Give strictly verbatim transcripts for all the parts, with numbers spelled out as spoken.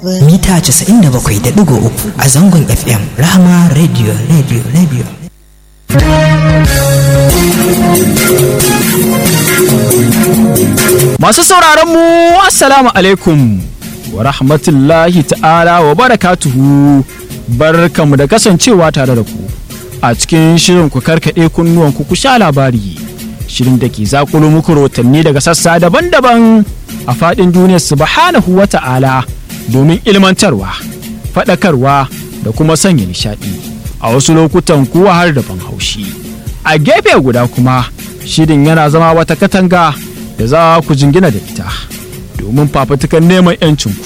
mita casa'in da bakwai da ɗigo uku a zangon F M Rahama Radio Radio Radio. Masu sauraron mu assalamu alaikum wa rahmatullahi ta'ala wa barakatuhu, barkamu da kasancewa tare da ku a cikin shirin ku karkade kunnuwan ku ku sha labari, shirin da ke zakulo muku rotanni daga sassa daban-daban a fadin duniyar subhanahu wa ta'ala domin ilmantarwa, faɗakarwa da kuma sanya nishadi, a wasu lokutan kuwa har da ban haushi. A gefe guda kuma shirin yana zama wata katanga da za ku jingina da ita domin fafutukan neman 'yancinku.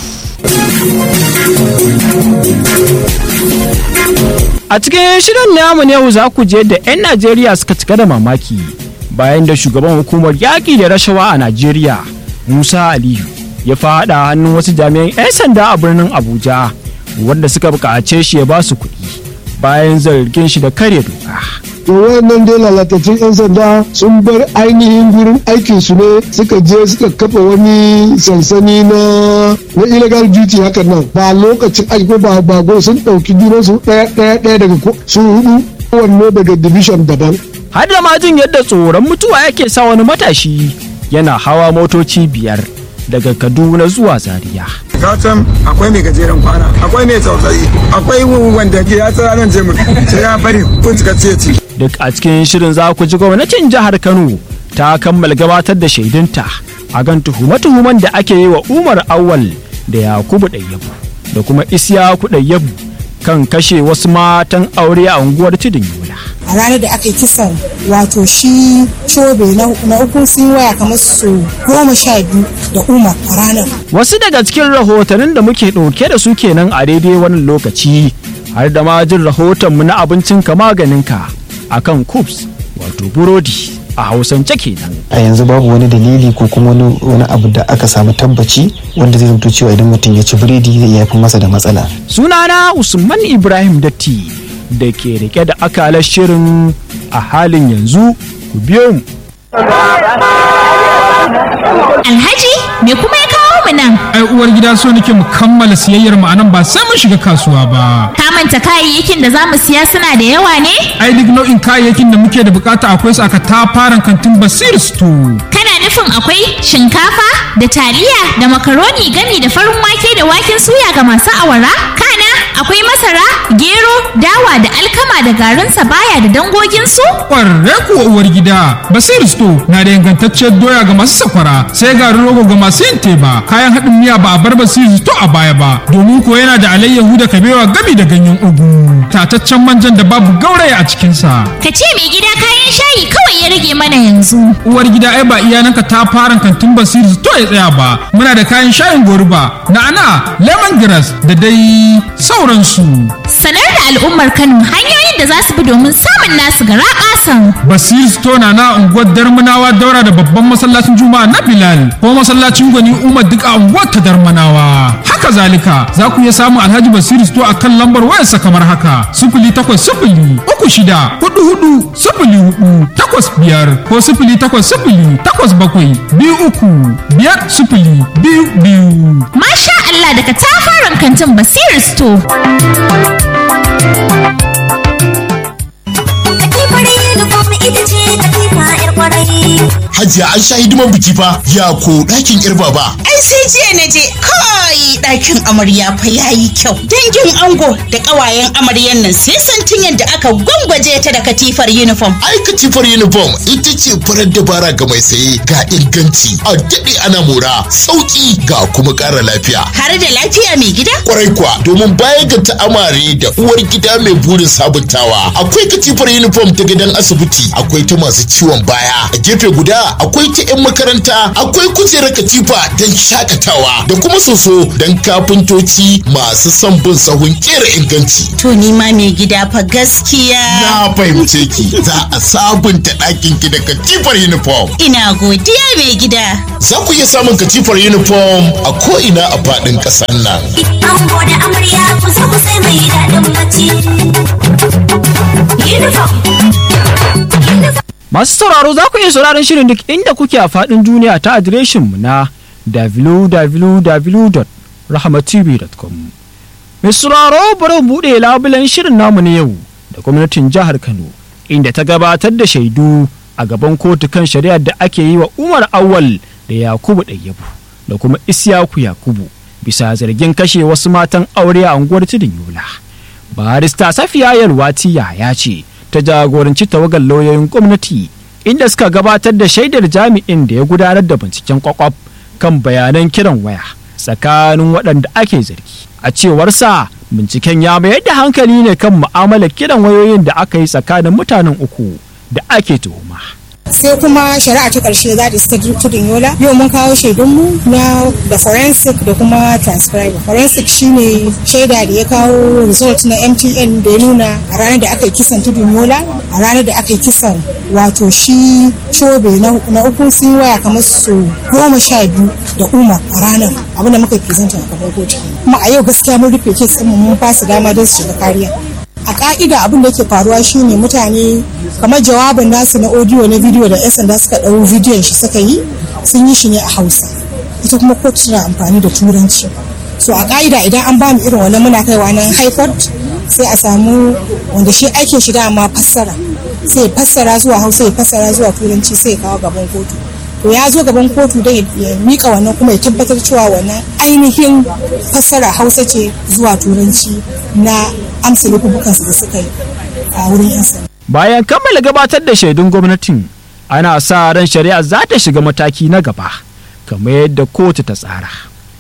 A cikin shirin namu ne yau za ku je da 'yan Najeriya suka cika da mamaki bayan da shugaban hukumar yaƙi da rashawa a Najeriya Musa Aliyu ya faɗa hannun wasu jami'an 'yan sanda a birnin Abuja wanda suka buƙace shi ya ba su kuɗi bayan zargin shi da karya doka. To wayannan dai lalatacin 'yan sanda sun bar ainihin gurin aikin su ne suka je suka kafa wani sansani na na illegal duty hakan nan, ba lokacin aiki ba bago sun ɗauki junan su ɗaya ɗaya ɗaya daga su hudu wanne daga division daban. Har da ma jin yadda tsoron mutuwa yake sa wani matashi yana hawa motoci biyar daga Kaduna zuwa Zaria. Gatan akwai mai gajeren kwana, akwai mai tsautsayi, akwai wanda ke ya tsara nan jemin sai ya bari kun cika ce. Duk a cikin shirin za ku ji gwamnatin jihar Kano ta kammala gabatar da shaidunta a kan tuhume-tuhumen da ake yi wa Umar Awwal da Yakubu Ɗayyabu da kuma Isiyaku Ɗayyabu kan kashe wasu matan aure a unguwar Tudun Yola. A ranar da aka yi kisan wato shi Chobe na uku sun waya kamar su goma sha biyu da Umar a ranar. Wasu daga cikin rahotannin da muke ɗauke da su kenan a daidai wannan lokaci, har da ma jin rahotonmu na abincinka maganinka akan kubs wato burodi a hausance kenan. A yanzu babu wani dalili ko kuma wani abu da aka samu tabbaci wanda zai zanto cewa idan mutum ya ci biredi zai yafi masa da matsala. Sunana Usman Ibrahim Datti da ke rike da akalar shirin a halin yanzu, ku biyo mu. Alhaji, me kuma ya kawo mu nan? Ai uwar gida so nake mu kammala siyayyar mu anan ba sai mun shiga kasuwa ba. Ka manta kayayyakin da zamu siya suna da yawa ne? Ai duk nau'in kayayyakin da muke da bukata akwai su aka tafaran kantin Basir Store. Kana nufin akwai shinkafa da taliya da makaroni gami da farin wake da waken suya ga masu awara? Kana akwai masara, gero, dawa da alkama da garin sabaya da dangogin su? Kwarre kuwa uwar gida, Basir Store na da ingantacciyar doya ga masu sakwara, sai garin rogo ga masu yin teba. Kayan haɗin miya ba a bar Basir Store a baya ba, domin ko yana da alayyahu da kabewa gami da ganyen ugu, tataccen manjan da babu gauraya a cikinsa. Ka ce mai gida kayan shayi kawai ya rage mana yanzu. Uwar gida ai ba iyananka ta fara kantin Basir Store ya tsaya ba, muna da kayan shayin goruba, na'ana, lemongrass da dai sauransu. Sanar da al'ummar Kano hanyoyin da za su bi domin samun nasu gara ƙasan. Basir Store na na unguwar Darmanawa daura da babban masallacin Juma'a na Bilal ko masallacin Gwani Umar duk a unguwar ta Darmanawa. Haka zalika za ku iya samun Alhaji Basir Store a kan lambar wayarsa kamar haka: sifili takwas sifili uku shida hudu hudu sifili hudu takwas biyar ko sifili takwas sifili takwas bakwai biyu uku biyar sifili biyu biyu. Masha Allah, daga tafaran kantin Basir Store. Hajiya an sha hidiman biki fa, ya ko ɗakin ƴar baba. Ai sai jiya na je, kai ɗakin amarya fa yayi kyau. Dangin ango da ƙawayen amaryan nan sai santin yadda aka gwangwaje ta da katifar uniform. Ai katifar uniform ita ce farar dabara ga mai saye, ga inganci, a daɗe ana mora, sauƙi ga kuma ƙara lafiya. Har da lafiya mai gida? Kwarai kuwa, domin baya ga ta'amare da uwar gida mai burin sabuntawa, akwai katifar uniform ta gidan asibiti, akwai ta masu ciwon baya, a gefe guda akwai ta 'yan makaranta, akwai kujerar katifa don shakatawa da kuma soso don kafintoci masu son bin sahun kera inganci. To ni ma mai gida fa gaskiya. Na fahimce ki, za a sabunta ɗakin ki da katifar uniform. Ina godiya mai gida. Za ku iya samun katifar uniform a ko'ina a faɗin ƙasar nan. Ango da amarya ku zo ku sai mai daɗin bacci. Uniform. Masu sauraro za ku iya sauraron shirin duk inda kuke a faɗin duniya ta adireshinmu na w w w dot rahama t v dot com. Mai sauraro bari buɗe labulen shirin namu na yau da gwamnatin jihar Kano inda ta gabatar da shaidu a gaban kotu kan shari'ar da ake yi wa Umar Awwal da Yakubu Ɗayyabu da kuma Isyaku Yakubu bisa zargin kashe wasu matan aure a unguwar Tudun Yola. Barista Safiya Yalwatiya ya ce ta jagoranci tawagar lauyoyin gwamnati inda suka gabatar da shaidar jami'in da ya gudanar da binciken kwakwaf kan bayanan kiran waya tsakanin waɗanda ake zargi. A cewar sa binciken ya mayar da hankali ne kan mu'amalar kiran wayoyin da aka yi tsakanin mutanen uku da ake tuhuma. sai kuma shari'a ta karshe za ta state tudun yola yau mun kawo shaidunmu na da forensic da kuma transcriber. Forensic shine shaida da ya kawo result na M T N da ya nuna a ranar da aka yi kisan tudun yola, a ranar da aka yi kisan wato shi cobe na uku sun waya kamar su goma sha biyu da umar a ranar abin da muka yi present a gaban kotu. Kuma a yau gaskiya mun rufe kes ɗin mun ba su dama don su shiga kariya. A ka'ida abin da ke faruwa shine mutane kamar jawabin nasu na audio na video da 'yan sanda suka ɗau bidiyon shi suka yi sun yi shi ne a Hausa, ita kuma kotu tana amfani da turanci. So a ka'ida idan an ba mu irin wannan muna kaiwa nan high court sai a samu wanda shi aikin shi dama fassara, sai ya fassara zuwa Hausa ya fassara zuwa turanci sai ya kawo gaban kotu. To ya zo gaban kotu don ya mika wannan kuma ya tabbatar cewa wannan ainihin fassara Hausa ce zuwa turanci na amsa laifukansu da suka yi a wurin 'yan sanda. Bayan kammala gabatar da shaidun gwamnatin ana sa ran shari'a za ta shiga mataki na gaba kamar yadda kotu ta tsara.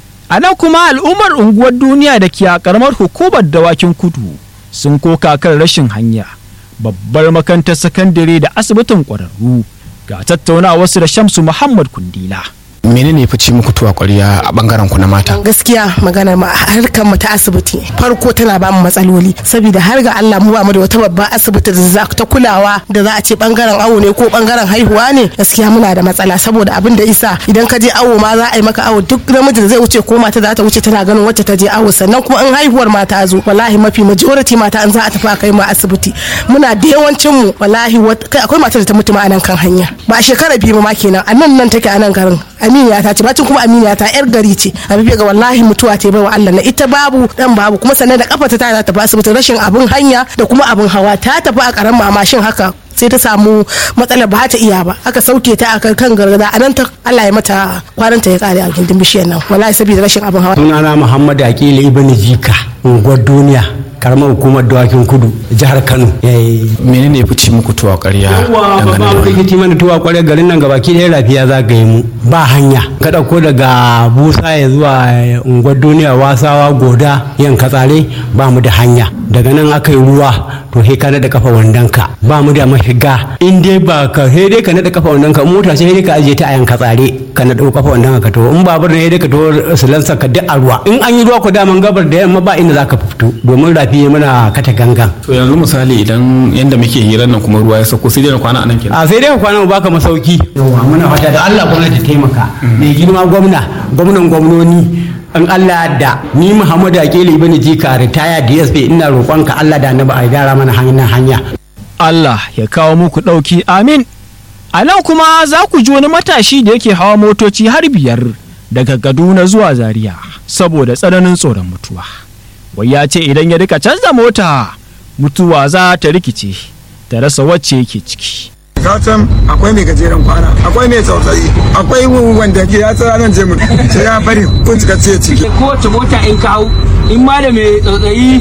A nan kuma al'ummar unguwar duniya da ke a karamar hukumar dawakin kudu sun koka kan rashin hanya, babbar makarantar sakandare da asibitin ƙwararru. Ga tattaunawa wasu da Shamsu Muhammad Kundila. menene ya fice muku tuwa ƙwarya a bangaren ku na mata? Gaskiya magana ma harkar mu ta asibiti farko tana ba mu matsaloli saboda har ga Allah mu ba mu da wata babban asibiti da za ta kulawa da za a ce bangaren awo ne ko bangaren haihuwa ne. Gaskiya muna da matsala saboda abin da isa idan ka je awo ma za a yi maka awo duk namiji da zai wuce ko mata za ta wuce tana ganin wacce ta je awo, sannan kuma in haihuwar mata zo wallahi mafi majority mata an za a tafi a kai mu asibiti muna da yawancin mu wallahi kai akwai mata da ta mutu ma a nan kan hanya ba a shekara biyu ma kenan a nan nan take a nan garin aminiya ta ce bacin kuma aminiya ta yar gari ce a bibiya ga wallahi mutuwa ta bai wa Allah na ita babu dan babu kuma sannan da kafa ta ta tafi asibiti rashin abin hanya da kuma abin hawa ta tafi a karamma mashin haka sai ta samu matsalar ba ta iya ba aka sauke ta a kan gargada a nan ta Allah ya mata kwananta ya kare a gindin bishiyar nan wallahi saboda rashin abin hawa. Sunana Muhammad Akili Ibn Jika unguwar duniya karamar hukumar dawakin kudu jihar Kano. Menene ya fice muku tuwa ƙarya dangane da wani? Fice mana tuwa ƙarya garin nan gabaki ɗaya lafiya za ga mu ba hanya ka ɗauko daga busa ya zuwa unguwar duniya wasawa goda yan katsare ba mu da hanya daga nan aka yi ruwa to he ka naɗa kafa wandonka ba mu da mashiga in dai ba ka he dai ka naɗa kafa wandonka mota sai dai ka ajiye ta a yan katsare ka naɗa kafa wandonka ka to in babur ne dai ka to silansa ka duk a ruwa in an yi ruwa ko daman gabar da yamma ba inda za ka fito domin rafi muna kata gangan. To yanzu misali idan yanda muke hirar nan kuma ruwa ya sauko sai dai na kwana a nan kenan. A sai dai ka kwana mu baka masauki. Yawa muna fata da Allah gwamnati ta taimaka. Mai girma gwamna gwamnan gwamnoni in Allah da ni Muhammadu Akili Ibn Jika ritaya D S P ina roƙonka Allah da annabi a gyara mana hanyar hanya. Allah ya kawo muku ɗauki amin. A nan kuma za ku ji wani matashi da yake hawa motoci har biyar daga Kaduna zuwa Zaria saboda tsananin tsoron mutuwa. Wai ya ce idan ya rika canza mota mutuwa za ta rikice ta rasa wacce yake ciki. Kasan akwai mai gajeren kwana akwai mai tsautsayi akwai wanda ke ya tsara nan jemin sai ya bari kun cika ce ciki. Kowace mota in ka hau in ma da mai tsautsayi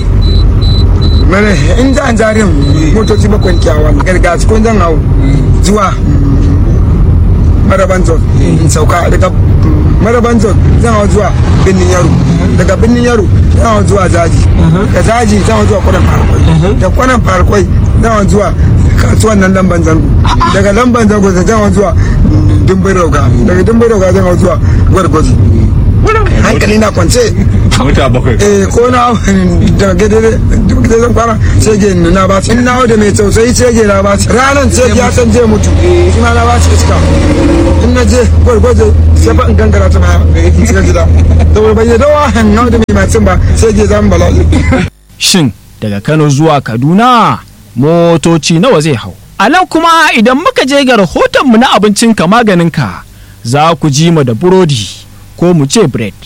mene in da an jarin motoci bakwai kyawa gargaji kun zan hau zuwa maraban zon sauka daga maraban zon zan hau zuwa birnin yaro daga birnin yaro zan hau zuwa zaji da zaji zan hau zuwa kwanan farkwai da kwanan farkwai zan hau zuwa kasuwan nan lamban zango daga lamban zango zan hau zuwa dimbin roga daga dimbin roga zan hau zuwa gwargwaji hankali na kwance mota bakwai eh ko na daga gede da zan fara shege na ba in na da mai tausayi shege na ba ranan shege ya san je mutu shi ma na ba shi iska in na je gwargwaje sai ba in gangara ta baya shiga gida saboda bai da dawa na da mai matsin ba shege zan bala'i. Shin daga Kano zuwa Kaduna motoci nawa zai hau? A nan kuma idan muka je ga rahoton mu na abincinka maganinka za ku ji mu da burodi ko mu ce bread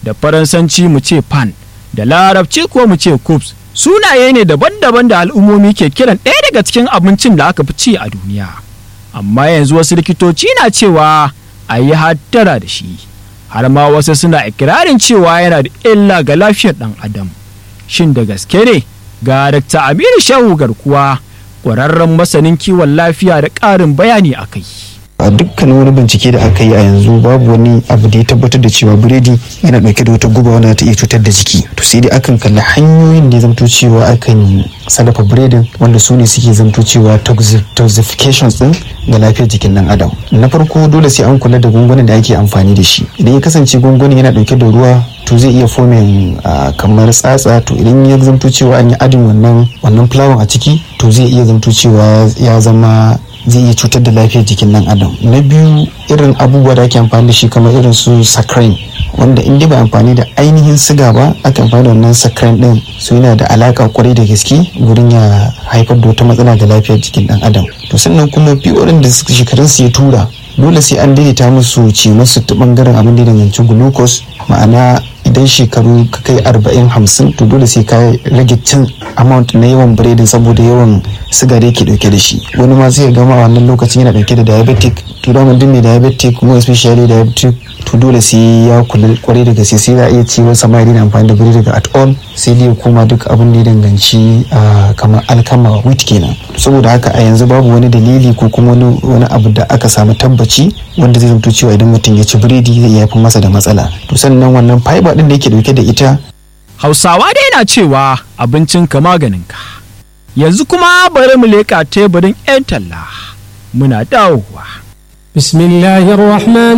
da faransanci mu ce pan, da larabci ko mu ce cubes. Sunaye ne daban-daban da al'ummomi ke kiran ɗaya daga cikin abincin da aka fi ci a duniya. Amma yanzu wasu likitoci na cewa a yi hattara da shi, har ma wasu suna ikirarin cewa yana da illa ga lafiyar ɗan adam. Shin da gaske ne? Ga Dakta Aminu Shehu Garkuwa, ƙwararren masanin kiwon lafiya da ƙarin bayani a kai. a dukkan wani bincike da aka yi a yanzu babu wani abu da ya tabbatar da cewa biredi yana dauke da wata guba wanda ta iya cutar da jiki. To sai dai akan kalli hanyoyin da ya zamto cewa akan sarrafa biredin wanda su ne suke zamto cewa toxifications din ga lafiyar jikin dan adam. Na farko dole sai an kula da gungunan da ake amfani da shi. Idan ya kasance gungunin yana dauke da ruwa to zai iya fomin kamar tsatsa, to idan ya zamto cewa an yi adin wannan wannan fulawan a ciki to zai iya zamto cewa ya zama zai iya cutar da lafiyar jikin nan adam. Na biyu irin abubuwa da ake amfani da shi kamar irin su saccharine wanda in dai ba amfani da ainihin siga ba aka amfani da wannan saccharine din su yana da alaka kwarai da gaske gurin ya haifar da wata matsala ga lafiyar jikin dan adam. To sannan kuma biyorin da shekarun su ya tura dole sai an daidaita musu ce musu ta bangaren abin da danganci glucose, ma'ana idan shekaru ka kai arba'in hamsin to dole sai ka rage cin amount na yawan biredin saboda yawan siga da yake dauke da shi. Wani ma sai ya gama a wannan lokacin yana dauke da diabetic, to da mun dinne diabetic mu especially diabetic to dole sai ya kula kwarai da gaske, sai za a iya cewa sama ya daina amfani da biredi at all, sai dai kuma duk abin da ya danganci kamar alkama wheat kenan. Saboda haka a yanzu babu wani dalili ko kuma wani abu da aka samu tabbaci wanda zai zanto cewa idan mutum ya ci biredi zai iya fi masa da matsala. To sannan wannan fiber din da yake dauke da ita, Hausawa dai na cewa abincinka maganinka. Yanzu kuma bari mu leƙa teburin 'yan talla, muna dawowa. بسم الله الرحمن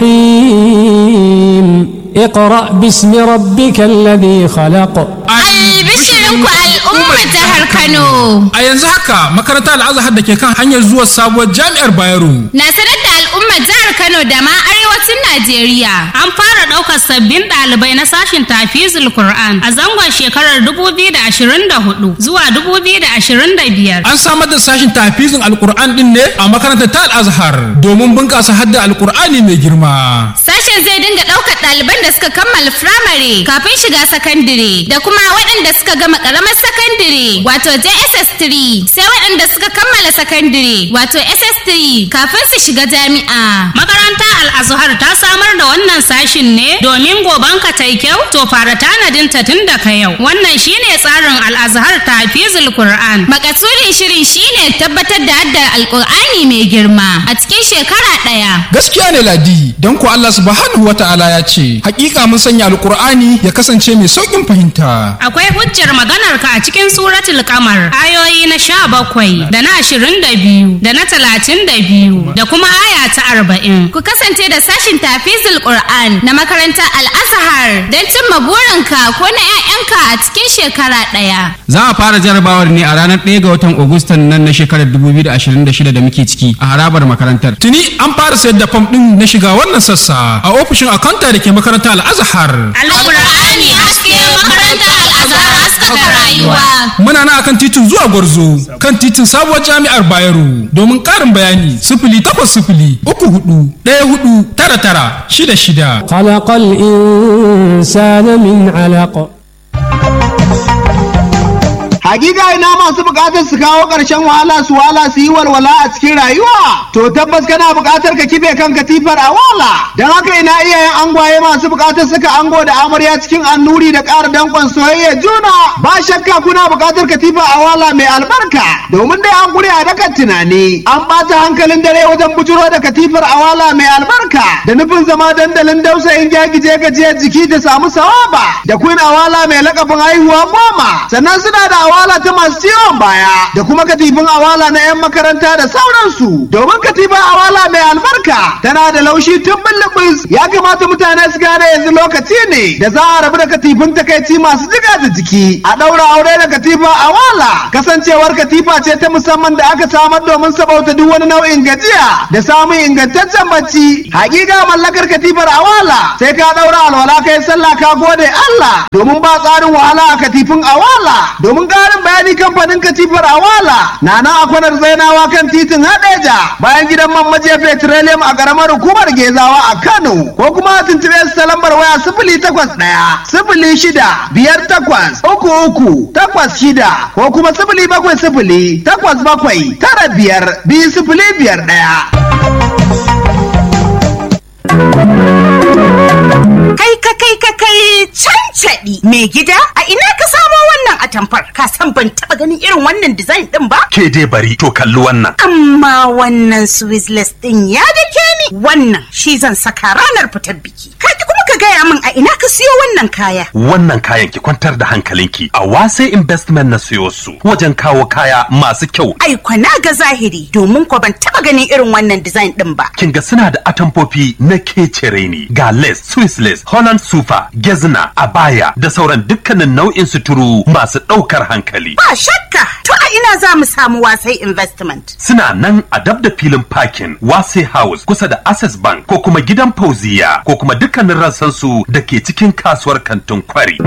الرحيم اقرأ باسم ربك الذي خلق. Albishirinku al'ummar jihar Kano. A yanzu haka makarantar Al-Azhar da ke kan hanyar zuwa sabuwar jami'ar Bayero na sanar da al'ummar jihar Kano da ma arewacin Najeriya. An fara ɗaukar sabbin ɗalibai na sashin tafizul Qur'an a zangon shekarar dubu biyu da ashirin da hudu zuwa dubu biyu da ashirin da biyar. An samar da sashin tafizin Al-Qur'an din ne a makarantar ta Al-Azhar domin bunƙasa hadda Al-Qur'ani mai girma. Sashen zai dinga ɗaukar ɗaliban da suka kammala firamare kafin shiga sakandire da kuma waɗanda suka gama ƙaramar sakandire wato J S S three, sai waɗanda suka kammala sakandire wato S S three kafin su shiga jami'a. Makaranta Al-Azhar ta samar da wannan sashin ne domin gobanka ta kyau, to fara tanadin ta tun daga yau. Wannan shine tsarin Al-Azhar tafizul Qur'an. Makasudin shirin shine tabbatar da haddar Al-Qur'ani mai girma a cikin shekara ɗaya. Gaskiya ne Ladi, don ko Allah subhanahu wata'ala ya ce hakika mun sanya Al-Qur'ani ya kasance mai saukin fahimta. Akwai hujjar maganar ka a cikin suratul Qamar ayoyi na sha bakwai da na ashirin da biyu da na talatin da biyu da kuma aya ta arba'in. Ku kasance da sashin tafizul Qur'an na makarantar Al-Azhar don cimma burinka ko na 'ya'yanka a cikin shekara ɗaya. Za a fara jarabawar ne a ranar ɗaya ga watan Agustan nan na shekarar dubu biyu da ashirin da shida da muke ciki a harabar makarantar. Tuni an fara sayar da fam ɗin na shiga wannan sassa a ofishin akanta da ke makarantar Al-Azhar. Al-Qur'ani haske makarantar Al-Azhar haskaka rayuwa. Muna na akan titin zuwa Gwarzo kan titin sabuwar jami'ar Bayero. Domin ƙarin bayani sifili takwas sifili uku hudu ɗaya hudu tara tara shida shida. خلق الإنسان من علق. Hakika ina masu bukatar su kawo ƙarshen wahala su wala su yi walwala a cikin rayuwa. To tabbas kana bukatar ka kife kan katifar a wala. Don haka ina iyayen angwaye masu bukatar saka ango da amarya cikin annuri da ƙara danƙon soyayya juna. Ba shakka kuna bukatar katifa a wala mai albarka. Domin dai an gure a dakan tunani. An ɓata hankalin dare wajen bujuro da katifar a wala mai albarka. Da nufin zama dandalin dausayin gyagije gajiyar jiki da samu sawaba. Da queen awala mai lakabin haihuwa goma. Sannan suna da awala ta masu ciwon baya da kuma katifin awala na 'yan makaranta da sauransu. Domin katifin awala mai albarka tana da laushi tun bulbus. Ya kamata mutane su gane yanzu lokaci ne da za a rabu da katifin takaici masu jiga da jiki. A ɗaura aure da katifa awala. Kasancewar katifa ce ta musamman da aka samar domin sabauta duk wani nau'in gajiya da samun ingantaccen bacci. Hakika mallakar katifar awala sai ka ɗaura alwala kai sallah ka gode Allah. Domin ba tsarin wahala a katifin awala. Domin ƙarin bayani kamfanin katifar Awala na nan a kwanar Zainawa kan titin Hadeja bayan gidan man maje petroleum a ƙaramar hukumar Gezawa a Kano ko kuma tuntuɓe su ta lambar waya sifili takwas ɗaya sifili shida biyar takwas uku uku takwas shida ko kuma sifili bakwai sifili takwas bakwai tara biyar biyu sifili biyar ɗaya. Kai ka kai ka kai cancaɗi mai gida a ina ka samo wannan atamfar ka san ban taɓa ganin irin wannan design ɗin ba? Ke dai bari to kalli wannan. Amma wannan Swizzless ɗin ya dake ni wannan shi zan saka ranar fitar biki. Ka ki kuma ka gaya min a ina ka siyo wannan kaya. Wannan kayan ki kwantar da hankalinki a Wase Investment na siyo su wajen kawo kaya masu kyau. Ai kwana ga zahiri domin ko ban taɓa ganin irin wannan design ɗin ba. Kin ga suna da atamfofi na kecere ne ga lace, Swiss lace, Holland super, gezna, abaya da sauran dukkanin nau'in suturu masu ɗaukar hankali. Ba shakka to a ina za mu samu Wasai Investment. Suna nan a dab da filin parking Wasai House kusa da Access Bank ko kuma gidan Fauziya ko kuma dukkanin rassan su da ke cikin kasuwar kantin Kwari.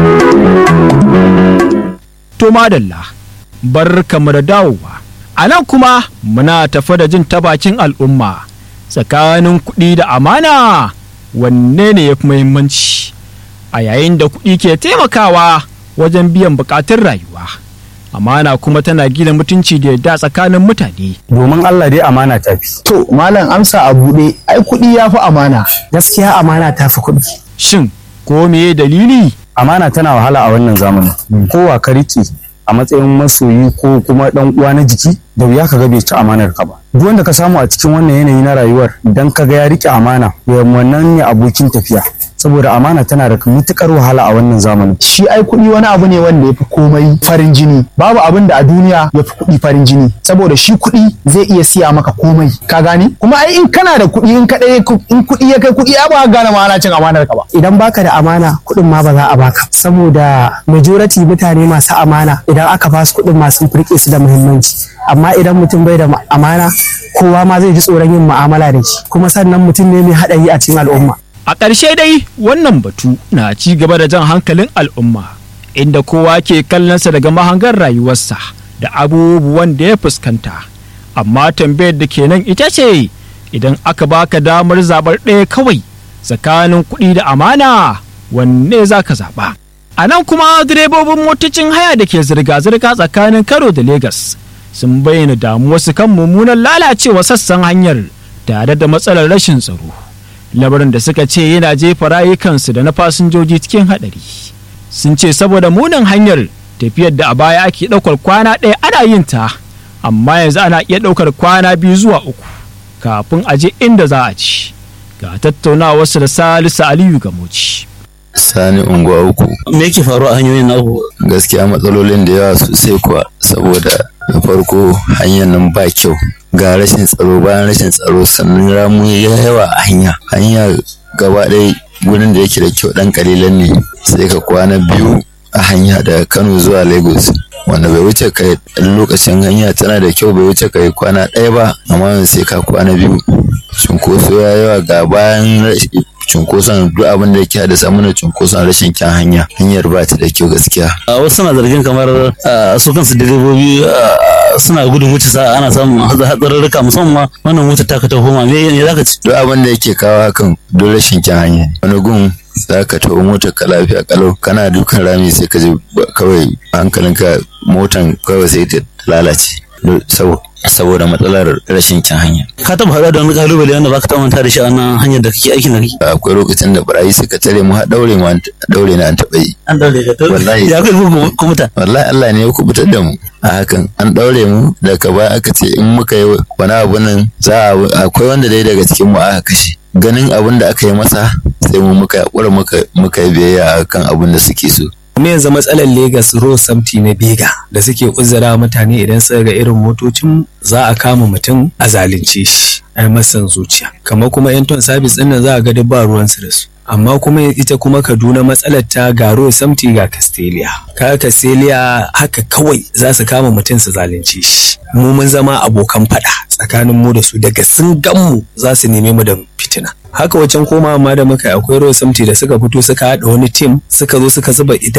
To madalla, barkamu da dawowa. A nan kuma muna tafa da jin ta bakin al'umma tsakanin kuɗi da amana wanne ne ya fi muhimmanci a yayin da kuɗi ke taimakawa wajen biyan buƙatun rayuwa. Amana kuma tana gina mutunci da yadda tsakanin mutane. Domin Allah dai amana ta fi. To, malam amsa a buɗe, ai kuɗi ya fi amana. Gaskiya amana ta fi kuɗi. Shin, ko me dalili? Amana tana wahala a wannan zamanin. Kowa ka riƙe a matsayin masoyi ko kuma ɗan uwa na jiki, da wuya ka ga bai ci amanar ka ba. Duk wanda ka samu a cikin wannan yanayi na rayuwar, idan ka ga ya riƙe amana, wannan ne abokin tafiya. Saboda amana tana da mutukar wahala a wannan zamanin. Shi ai kuɗi wani abu ne wanda ya fi komai farin jini. Babu abin da a duniya ya fi kuɗi farin jini. Saboda shi kuɗi zai iya siya maka komai. Ka gane? Kuma ai in kana da kuɗi in kaɗai in kuɗi ya kai kuɗi ya ba gane ma ana cin amanar ka ba. Idan baka da amana kuɗin ma ba za a baka. Saboda majority mutane masu amana idan aka ba su kuɗin masu riƙe su da muhimmanci. Amma idan mutum bai da amana kowa ma zai ji tsoron yin mu'amala da shi. Kuma sannan mutum ne mai haɗari a cikin al'umma. A ƙarshe dai wannan batu na ci gaba da jan hankalin al'umma inda kowa ke kallonsa daga mahangar rayuwarsa da abubuwan da ya fuskanta. Amma tambayar da ke nan ita ce idan aka baka damar zaɓar ɗaya kawai tsakanin kuɗi da amana wanne za ka zaɓa. A nan kuma direbobin motocin haya da ke zirga-zirga tsakanin Kano da Legas sun bayyana damuwarsu kan mummunan lalacewa sassan hanyar tare da matsalar rashin tsaro. Labarin da suka ce yana jefa rayukansu da na fasinjoji cikin haɗari. Sun ce saboda munin hanyar tafiyar da a baya ake ɗaukar kwana ɗaya ana yin ta, amma yanzu ana iya ɗaukar kwana biyu zuwa uku kafin a je inda za a ci. Ga tattaunawarsu da Salisu Aliyu Gamoci. Sani unguwa uku. Me yake faruwa a hanyoyin naku? Gaskiya matsalolin da yawa sosai kuwa saboda na farko hanyar nan ba kyau. Ga rashin tsaro bayan rashin tsaro sannan ramu ya yawa a hanya hanya gaba ɗaya gurin da yake da kyau ɗan ƙalilan ne sai ka kwana biyu a hanya daga Kano zuwa Lagos wanda bai wuce kai lokacin hanya tana da kyau bai wuce kai kwana ɗaya ba amma sai ka kwana biyu cunkoso ya yawa ga bayan cunkoson duk abin da yake haddasa mana cunkoson rashin kyan hanya hanyar ba ta da kyau gaskiya. Wasu suna zargin kamar su kansu direbobi suna gudun wuce sa ana samun hatsarurruka musamman wannan wuta ta ka taho ma me ne zaka ci duk abin da yake kawo hakan duk rashin kyan hanya wani gun za ka taho motar ka lafiya kalau kana dukan rami sai ka ji kawai hankalinka motan kawai sai ta lalace saboda matsalar rashin kyan hanya. Ka taba haɗa da wani kalubale wanda baka taɓa manta da shi a wannan hanyar da kake aikin da kake? Akwai lokacin da barayi suka tare mu har daure mu daure na an taɓa yi. An daure ka to? Wallahi. Ya kai ku kubuta? Wallahi Allah ne ya kubutar da mu. A hakan an daure mu daga baya aka ce in muka yi wani abu nan za a akwai wanda dai daga cikin mu aka kashe. Ganin abin da aka yi masa sai mu muka yakura muka muka yi biyayya akan abin da suke so. Kuma yanzu matsalar Legas Road Safety na Bega da suke uzura mutane idan suka ga irin motocin za a kama mutum a zalunce shi a masan zuciya. Kamar kuma yan ton service din nan za a ga duk ba ruwan su da su. Amma kuma ita kuma Kaduna matsalar ta ga Road Safety ga Castelia. Kaga Castelia haka kawai za su kama mutum su zalunce shi. Mu mun zama abokan fada tsakanin mu da su daga sun gan mu za su neme mu da fitina. Haka wacan koma amma da muka akwai Road Safety da suka fito suka haɗa wani team suka zo suka zuba ida